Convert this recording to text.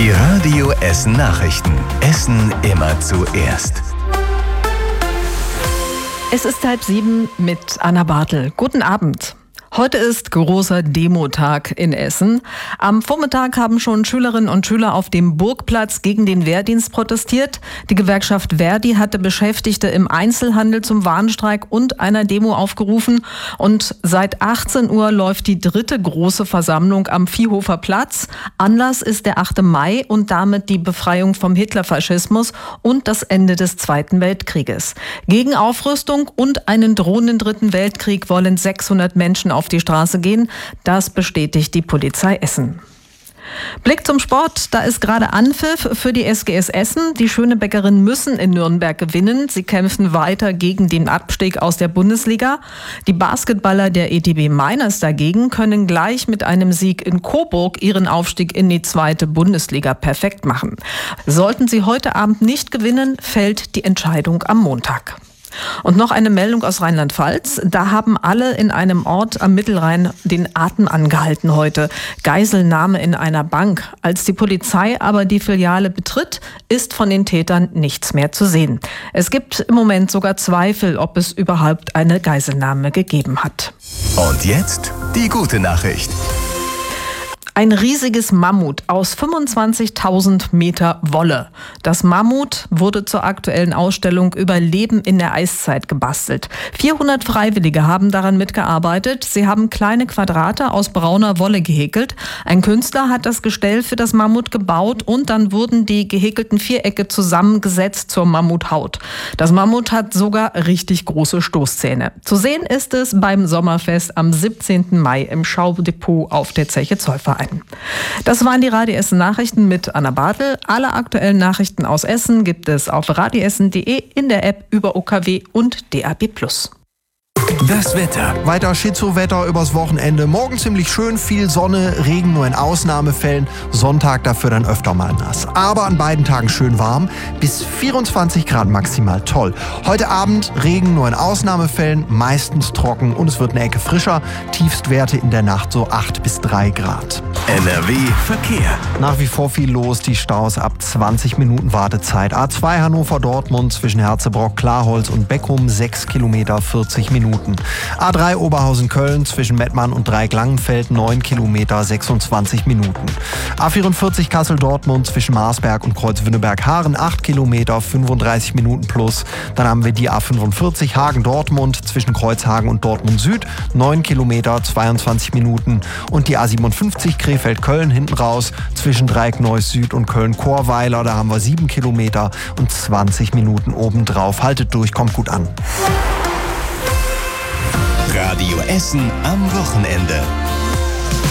Die Radio Essen Nachrichten. Essen immer zuerst. Es ist 6:30 mit Anna Bartel. Guten Abend. Heute ist großer Demotag in Essen. Am Vormittag haben schon Schülerinnen und Schüler auf dem Burgplatz gegen den Wehrdienst protestiert. Die Gewerkschaft Verdi hatte Beschäftigte im Einzelhandel zum Warnstreik und einer Demo aufgerufen. Und seit 18 Uhr läuft die dritte große Versammlung am Viehhofer Platz. Anlass ist der 8. Mai und damit die Befreiung vom Hitlerfaschismus und das Ende des Zweiten Weltkrieges. Gegen Aufrüstung und einen drohenden Dritten Weltkrieg wollen 600 Menschen auf die Straße gehen. Das bestätigt die Polizei Essen. Blick zum Sport. Da ist gerade Anpfiff für die SGS Essen. Die Schönebäckerinnen müssen in Nürnberg gewinnen. Sie kämpfen weiter gegen den Abstieg aus der Bundesliga. Die Basketballer der ETB Miners dagegen können gleich mit einem Sieg in Coburg ihren Aufstieg in die zweite Bundesliga perfekt machen. Sollten sie heute Abend nicht gewinnen, fällt die Entscheidung am Montag. Und noch eine Meldung aus Rheinland-Pfalz. Da haben alle in einem Ort am Mittelrhein den Atem angehalten heute. Geiselnahme in einer Bank. Als die Polizei aber die Filiale betritt, ist von den Tätern nichts mehr zu sehen. Es gibt im Moment sogar Zweifel, ob es überhaupt eine Geiselnahme gegeben hat. Und jetzt die gute Nachricht. Ein riesiges Mammut aus 25.000 Meter Wolle. Das Mammut wurde zur aktuellen Ausstellung über Leben in der Eiszeit gebastelt. 400 Freiwillige haben daran mitgearbeitet. Sie haben kleine Quadrate aus brauner Wolle gehäkelt. Ein Künstler hat das Gestell für das Mammut gebaut und dann wurden die gehäkelten Vierecke zusammengesetzt zur Mammuthaut. Das Mammut hat sogar richtig große Stoßzähne. Zu sehen ist es beim Sommerfest am 17. Mai im Schaudepot auf der Zeche Zollverein. Das waren die Radio Essen Nachrichten mit Anna Bartel. Alle aktuellen Nachrichten aus Essen gibt es auf radioessen.de, in der App über OKW und DAB+. Das Wetter. Weiter Schizo-Wetter übers Wochenende. Morgen ziemlich schön, viel Sonne, Regen nur in Ausnahmefällen. Sonntag dafür dann öfter mal nass. Aber an beiden Tagen schön warm, bis 24 Grad maximal, toll. Heute Abend Regen nur in Ausnahmefällen, meistens trocken und es wird eine Ecke frischer. Tiefstwerte in der Nacht so 8 bis 3 Grad. NRW Verkehr. Nach wie vor viel los, die Staus ab 20 Minuten Wartezeit. A2 Hannover-Dortmund zwischen Herzebrock, Klarholz und Beckum 6 Kilometer 40 Minuten. A3 Oberhausen-Köln zwischen Mettmann und Dreieck-Langenfeld 9 Kilometer 26 Minuten. A44 Kassel-Dortmund zwischen Marsberg und Kreuzwünneberg-Haaren 8 Kilometer 35 Minuten plus. Dann haben wir die A45 Hagen-Dortmund zwischen Kreuzhagen und Dortmund Süd 9 Kilometer 22 Minuten. Und die A57 Krefeld-Köln hinten raus zwischen Dreieck-Neuss Süd und Köln-Chorweiler. Da haben wir 7 Kilometer und 20 Minuten obendrauf. Haltet durch, kommt gut an. Radio Essen am Wochenende.